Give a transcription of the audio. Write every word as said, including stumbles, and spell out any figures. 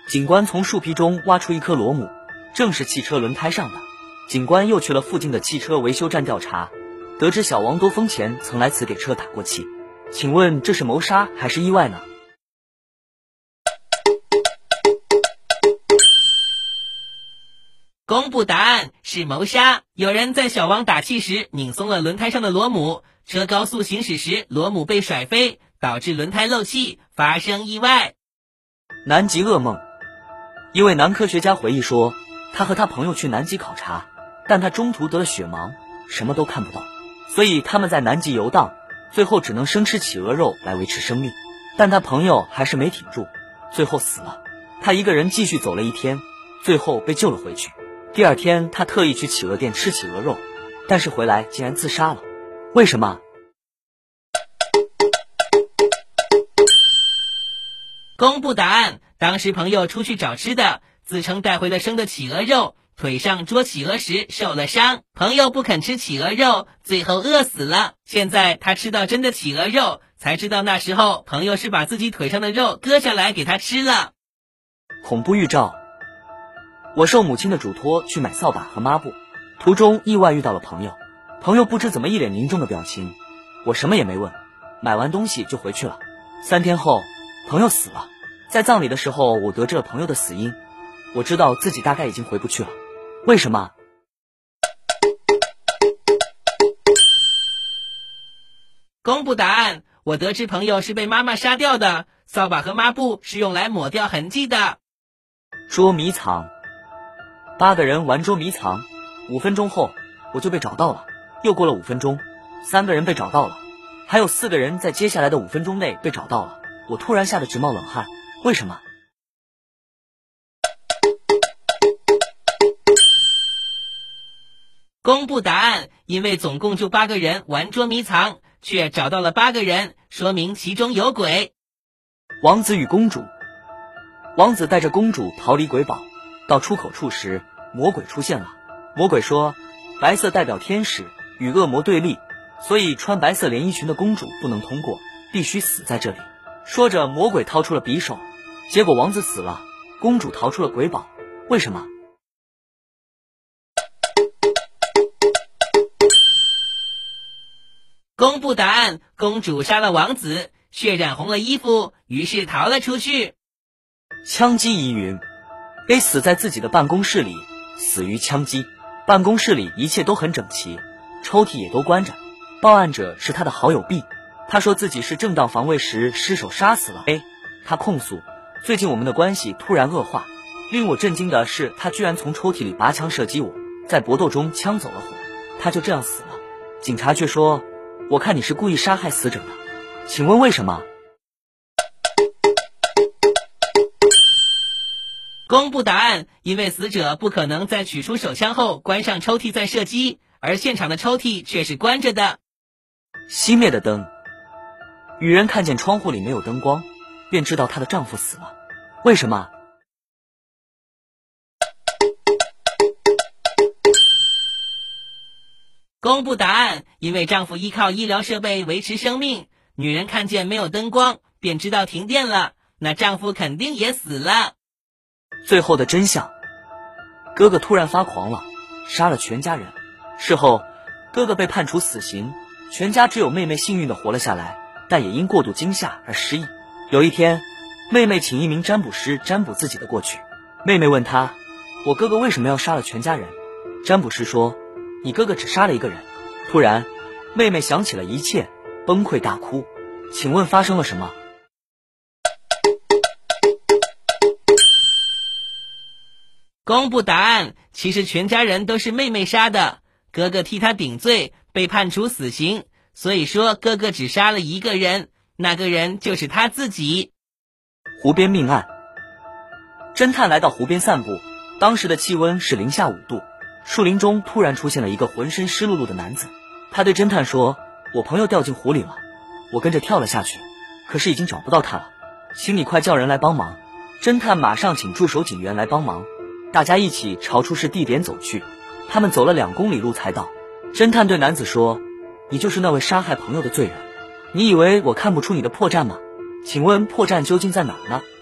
警官从树皮中挖出一颗螺母，正是汽车轮胎上的。警官又去了附近的汽车维修站调查，得知小王多风前曾来此给车打过气。请问这是谋杀还是意外呢？ 公布答案是谋杀。有人在小王打气时拧松了轮胎上的螺母，车高速行驶时螺母被甩飞，导致轮胎漏气，发生意外。 南极噩梦。一位男科学家回忆说，他和他朋友去南极考察，但他中途得了血盲，什么都看不到，所以他们在南极游荡，最后只能生吃企鹅肉来维持生命。但他朋友还是没挺住，最后死了。他一个人继续走了一天，最后被救了回去。第二天他特意去企鹅店吃企鹅肉，但是回来竟然自杀了。为什么？ 公布答案。当时朋友出去找吃的，自称带回了生的企鹅肉，腿上捉企鹅时受了伤，朋友不肯吃企鹅肉，最后饿死了。现在他吃到真的企鹅肉，才知道那时候朋友是把自己腿上的肉割下来给他吃了。 恐怖预兆。我受母亲的嘱托去买扫把和抹布，途中意外遇到了朋友，朋友不知怎么一脸凝重的表情，我什么也没问，买完东西就回去了。三天后，朋友死了。在葬礼的时候，我得知了朋友的死因，我知道自己大概已经回不去了。为什么？ 公布答案。我得知朋友是被妈妈杀掉的，扫把和抹布是用来抹掉痕迹的。 捉迷藏。八个人玩捉迷藏，五分钟后我就被找到了。又过了五分钟，三个人被找到了，还有四个人在接下来的五分钟内被找到了。我突然吓得直冒冷汗，为什么？ 公布答案。因为总共就八个人玩捉迷藏，却找到了八个人，说明其中有鬼。 王子与公主。王子带着公主逃离鬼堡，到出口处时，魔鬼出现了。魔鬼说，白色代表天使，与恶魔对立，所以穿白色连衣裙的公主不能通过，必须死在这里。说着，魔鬼掏出了匕首，结果王子死了，公主逃出了鬼堡。为什么？ 公布答案。公主杀了王子，血染红了衣服，于是逃了出去。 枪击疑云。 A 死在自己的办公室里，死于枪击。办公室里一切都很整齐，抽屉也都关着。报案者是他的好友 B， 他说自己是正当防卫时失手杀死了 A。他控诉，最近我们的关系突然恶化。令我震惊的是，他居然从抽屉里拔枪射击我，在搏斗中枪走了火，他就这样死了。警察却说，我看你是故意杀害死者的，请问为什么？ 公布答案。因为死者不可能在取出手枪后关上抽屉再射击，而现场的抽屉却是关着的。 熄灭的灯。女人看见窗户里没有灯光，便知道她的丈夫死了。为什么？ 公布答案。因为丈夫依靠医疗设备维持生命，女人看见没有灯光，便知道停电了，那丈夫肯定也死了。 最后的真相。哥哥突然发狂了，杀了全家人。事后，哥哥被判处死刑，全家只有妹妹幸运地活了下来，但也因过度惊吓而失忆。有一天，妹妹请一名占卜师占卜自己的过去。妹妹问他，我哥哥为什么要杀了全家人？占卜师说，你哥哥只杀了一个人。突然，妹妹想起了一切，崩溃大哭。请问发生了什么？ 公布答案。其实全家人都是妹妹杀的，哥哥替她顶罪，被判处死刑，所以说哥哥只杀了一个人，那个人就是他自己。 湖边命案。侦探来到湖边散步，当时的气温是零下五度，树林中突然出现了一个浑身湿漉漉的男子。他对侦探说，我朋友掉进湖里了，我跟着跳了下去，可是已经找不到他了，请你快叫人来帮忙。侦探马上请驻守警员来帮忙，大家一起朝出事地点走去。他们走了两公里路才到。侦探对男子说，你就是那位杀害朋友的罪人，你以为我看不出你的破绽吗？请问破绽究竟在哪儿呢？